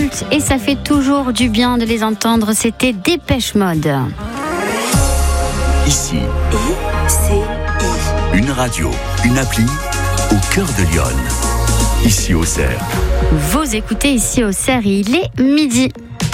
cultes et ça fait toujours du bien de les entendre. C'était Dépêche Mode. Ici, une radio, une appli au cœur de Lyon. Ici au Cerf. Vous écoutez Ici au Cerf et il est midi.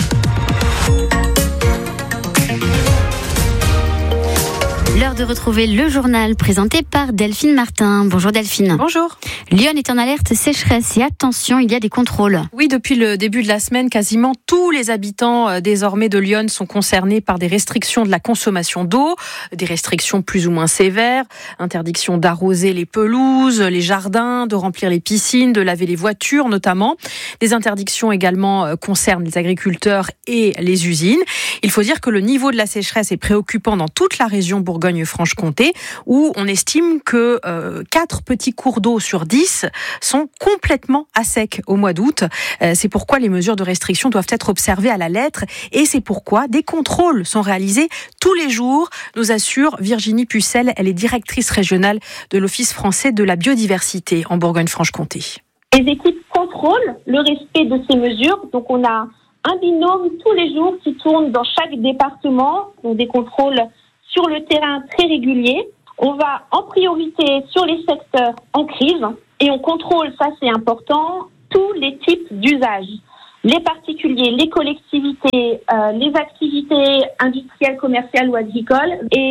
L'heure de retrouver le journal présenté par Delphine Martin. Bonjour Delphine. Bonjour. Lyon est en alerte sécheresse et attention, il y a des contrôles. Oui, depuis le début de la semaine, quasiment tous les habitants désormais de Lyon sont concernés par des restrictions de la consommation d'eau, des restrictions plus ou moins sévères, interdiction d'arroser les pelouses, les jardins, de remplir les piscines, de laver les voitures notamment. Des interdictions également concernent les agriculteurs et les usines. Il faut dire que le niveau de la sécheresse est préoccupant dans toute la région Bourgogne-Franche-Comté, où on estime que 4 petits cours d'eau sur 10 sont complètement à sec au mois d'août. C'est pourquoi les mesures de restriction doivent être observées à la lettre et c'est pourquoi des contrôles sont réalisés tous les jours, nous assure Virginie Pucelle. Elle est directrice régionale de l'Office français de la biodiversité en Bourgogne-Franche-Comté. Les équipes contrôlent le respect de ces mesures. Donc on a un binôme tous les jours qui tourne dans chaque département, donc des contrôles sur le terrain très réguliers. On va en priorité sur les secteurs en crise et on contrôle, ça c'est important, tous les types d'usages. Les particuliers, les collectivités, les activités industrielles, commerciales ou agricoles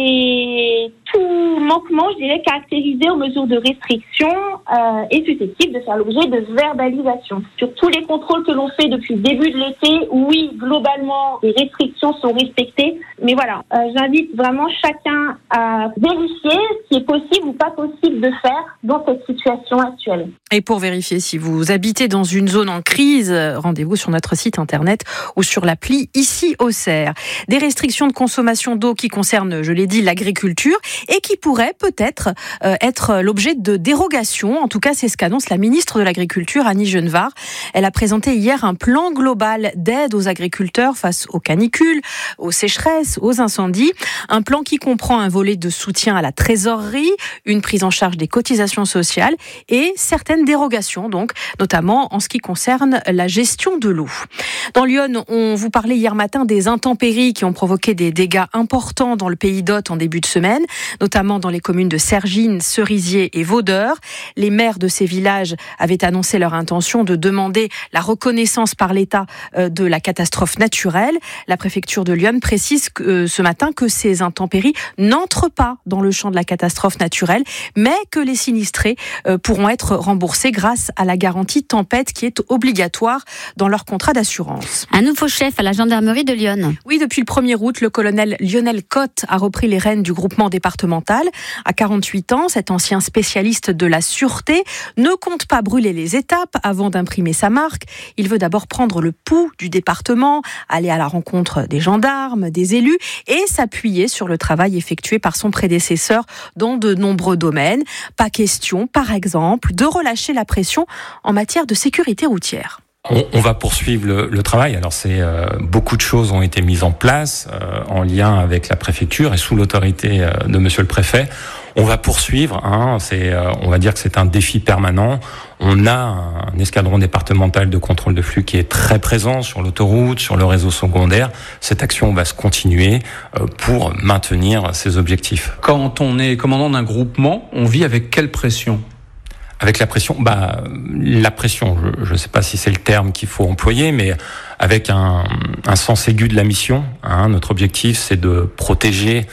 et tout manquement, je dirais, caractérisé aux mesures de restriction est susceptible de faire l'objet de verbalisation. Sur tous les contrôles que l'on fait depuis le début de l'été, oui, globalement, les restrictions sont respectées. Mais voilà, j'invite vraiment chacun à vérifier ce qui est possible ou pas possible de faire dans cette situation actuelle. Et pour vérifier si vous habitez dans une zone en crise, rendez-vous sur notre site internet ou sur l'appli Ici au Cerf. Des restrictions de consommation d'eau qui concernent, je l'ai dit, l'agriculture et qui pourraient peut-être être l'objet de dérogations. En tout cas, c'est ce qu'annonce la ministre de l'Agriculture, Annie Genevard. Elle a présenté hier un plan global d'aide aux agriculteurs face aux canicules, aux sécheresses, aux incendies. Un plan qui comprend un volet de soutien à la trésorerie, une prise en charge des cotisations sociales et certaines dérogations, donc, notamment en ce qui concerne la gestion de l'eau. Dans Lyon, on vous parlait hier matin des intempéries qui ont provoqué des dégâts importants dans le pays d'Hôte en début de semaine, notamment dans les communes de Cergines, Cerisier et Vaudeur. Les maires de ces villages avaient annoncé leur intention de demander la reconnaissance par l'État de la catastrophe naturelle. La préfecture de Lyon précise ce matin que ces intempéries n'entrent pas dans le champ de la catastrophe naturelle, mais que les sinistrés pourront être remboursés grâce à la garantie tempête qui est obligatoire dans leur contrat d'assurance. Un nouveau chef à la gendarmerie de Lyon. Oui, depuis le 1er août, le colonel Lionel Cotte a repris les rênes du groupement départemental. À 48 ans, cet ancien spécialiste de la sûreté ne compte pas brûler les étapes avant d'imprimer sa marque. Il veut d'abord prendre le pouls du département, aller à la rencontre des gendarmes, des élus et s'appuyer sur le travail effectué par son prédécesseur dans de nombreux domaines. Pas question, par exemple, de relâcher la pression en matière de sécurité routière. On va poursuivre le travail. Alors beaucoup de choses ont été mises en place en lien avec la préfecture et sous l'autorité de Monsieur le Préfet. On va poursuivre. On va dire que c'est un défi permanent. On a un escadron départemental de contrôle de flux qui est très présent sur l'autoroute, sur le réseau secondaire. Cette action va se continuer pour maintenir ces objectifs. Quand on est commandant d'un groupement, on vit avec quelle pression ? Avec la pression, je ne sais pas si c'est le terme qu'il faut employer, mais avec un sens aigu de la mission. Notre objectif, c'est de protéger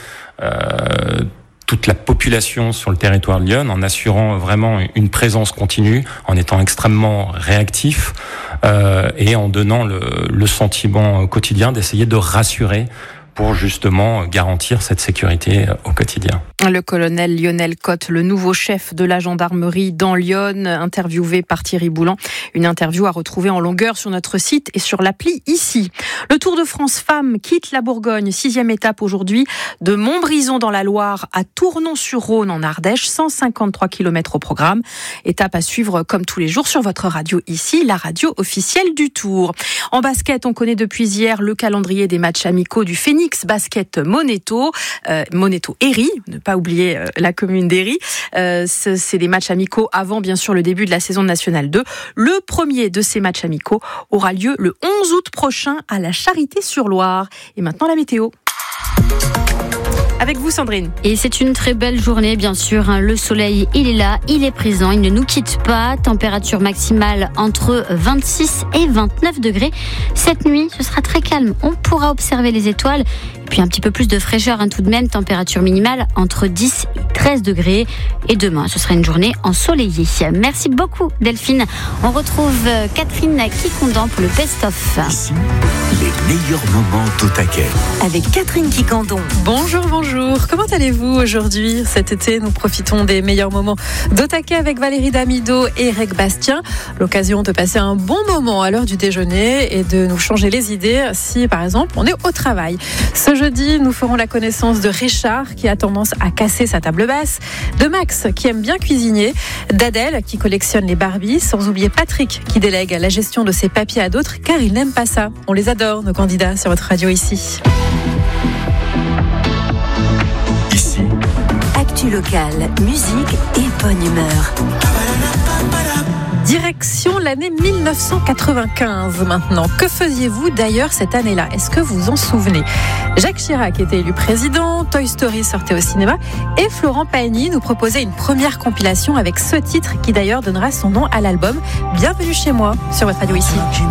toute la population sur le territoire de Lyon en assurant vraiment une présence continue, en étant extrêmement réactif et en donnant le sentiment quotidien d'essayer de rassurer pour justement garantir cette sécurité au quotidien. Le colonel Lionel Cotte, le nouveau chef de la gendarmerie dans Lyon, interviewé par Thierry Boulan. Une interview à retrouver en longueur sur notre site et sur l'appli Ici. Le Tour de France Femmes quitte la Bourgogne, 6e étape aujourd'hui, de Montbrison dans la Loire à Tournon-sur-Rhône en Ardèche, 153 km au programme. Étape à suivre comme tous les jours sur votre radio Ici, la radio officielle du Tour. En basket, on connaît depuis hier le calendrier des matchs amicaux du Phoenix Basket Moneto. Moneto-Héry, ne pas oublier la commune d'Héry. C'est des matchs amicaux avant, bien sûr, le début de la saison de National 2. Le premier de ces matchs amicaux aura lieu le 11 août prochain à la Charité-sur-Loire. Et maintenant, la météo. Avec vous, Sandrine. Et c'est une très belle journée, bien sûr. Le soleil, il est là, il est présent, il ne nous quitte pas. Température maximale entre 26 et 29 degrés. Cette nuit, ce sera très calme. On pourra observer les étoiles. Et puis un petit peu plus de fraîcheur, tout de même. Température minimale entre 10 et 13 degrés. Et demain, ce sera une journée ensoleillée. Merci beaucoup, Delphine. On retrouve Catherine Quicondan pour le best-of. Ici, les meilleurs moments d'Otaquet. Avec Catherine Quicondan. Bonjour. Comment allez-vous aujourd'hui ? Cet été, nous profitons des meilleurs moments d'Otaquet avec Valérie Damido et Eric Bastien. L'occasion de passer un bon moment à l'heure du déjeuner et de nous changer les idées si, par exemple, on est au travail. Ce jeudi, nous ferons la connaissance de Richard qui a tendance à casser sa table basse, de Max qui aime bien cuisiner, d'Adèle qui collectionne les Barbies, sans oublier Patrick qui délègue la gestion de ses papiers à d'autres car il n'aime pas ça. On les adore, nos candidats, sur votre radio ici. Actu locale, musique et bonne humeur. Direction l'année 1995 maintenant. Que faisiez-vous d'ailleurs cette année-là ? Est-ce que vous vous en souvenez ? Jacques Chirac était élu président, Toy Story sortait au cinéma et Florent Pagny nous proposait une première compilation avec ce titre qui d'ailleurs donnera son nom à l'album Bienvenue chez moi sur votre radio ici.